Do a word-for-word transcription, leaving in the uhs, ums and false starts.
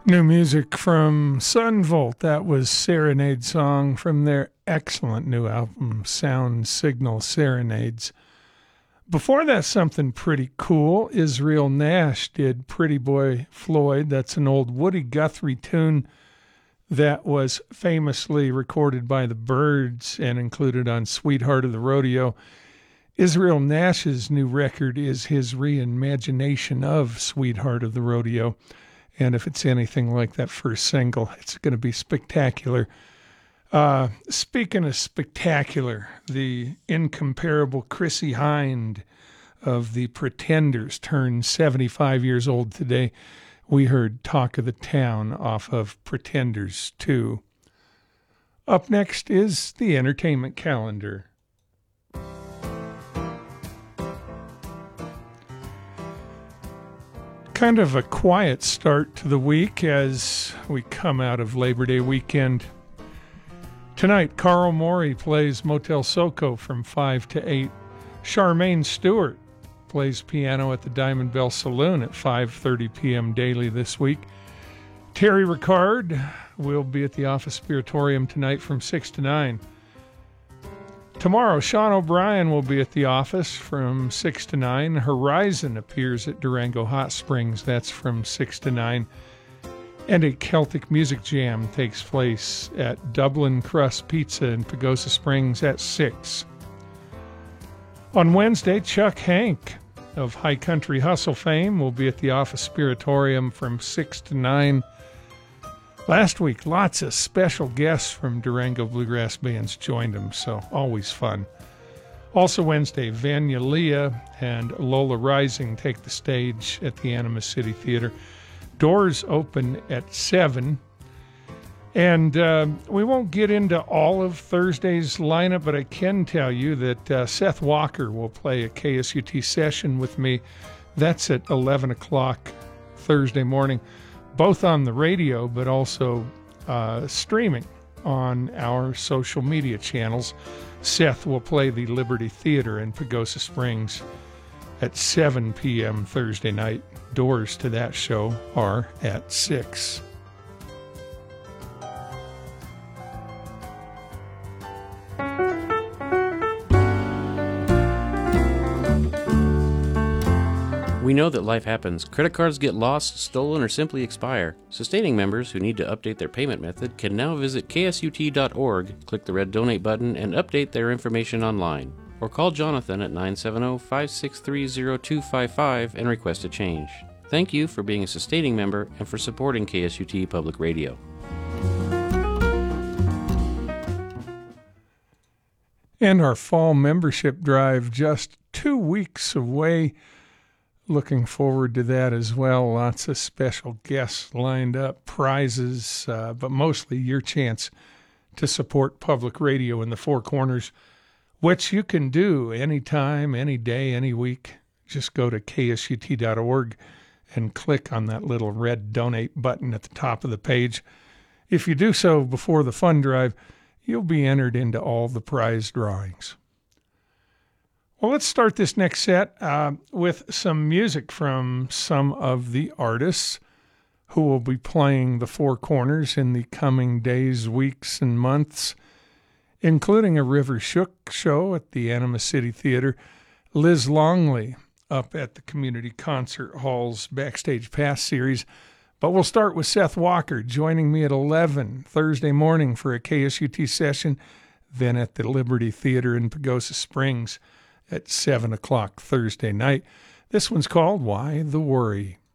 New music from Sunvolt. That was Serenade Song from their excellent new album, Sound Signal Serenades. Before that, something pretty cool. Israel Nash did Pretty Boy Floyd. That's an old Woody Guthrie tune that was famously recorded by the Byrds and included on Sweetheart of the Rodeo. Israel Nash's new record is his reimagination of Sweetheart of the Rodeo. And if it's anything like that first single, it's going to be spectacular. Uh, speaking of spectacular, the incomparable Chrissie Hynde of the Pretenders turned seventy-five years old today. We heard Talk of the Town off of Pretenders two. Up next is the entertainment calendar. Kind of a quiet start to the week as we come out of Labor Day weekend. Tonight, Carl Morey plays Motel Soko from five to eight. Charmaine Stewart plays piano at the Diamond Bell Saloon at five thirty p.m. daily this week. Terry Ricard will be at the Office Spiritorium tonight from six to nine. Tomorrow, Sean O'Brien will be at the office from six to nine. Horizon appears at Durango Hot Springs. That's from six to nine. And a Celtic Music Jam takes place at Dublin Crust Pizza in Pagosa Springs at six. On Wednesday, Chuck Hank of High Country Hustle fame will be at the Office Spiritorium from six to nine. Last week, lots of special guests from Durango Bluegrass bands joined him, so always fun. Also Wednesday, Vanya Leah and Lola Rising take the stage at the Animas City Theater. Doors open at seven. And uh, we won't get into all of Thursday's lineup, but I can tell you that uh, Seth Walker will play a K S U T session with me. That's at eleven o'clock Thursday morning, both on the radio, but also uh, streaming on our social media channels. Seth will play the Liberty Theater in Pagosa Springs at seven p.m. Thursday night. Doors to that show are at six. We know that life happens. Credit cards get lost, stolen, or simply expire. Sustaining members who need to update their payment method can now visit K S U T dot org, click the red donate button, and update their information online. Or call Jonathan at nine seven zero, five six three, zero two five five and request a change. Thank you for being a sustaining member and for supporting K S U T Public Radio. And our fall membership drive just two weeks away. Looking forward to that as well. Lots of special guests lined up, prizes, uh, but mostly your chance to support public radio in the Four Corners, which you can do anytime, any day, any week. Just go to K S U T dot org and click on that little red donate button at the top of the page. If you do so before the fund drive, you'll be entered into all the prize drawings. Well, let's start this next set uh, with some music from some of the artists who will be playing the Four Corners in the coming days, weeks, and months, including a River Shook show at the Animas City Theater, Liz Longley up at the Community Concert Hall's Backstage Pass series. But we'll start with Seth Walker joining me at eleven Thursday morning for a K S U T session, then at the Liberty Theater in Pagosa Springs at seven o'clock Thursday night. This one's called Why the Worry?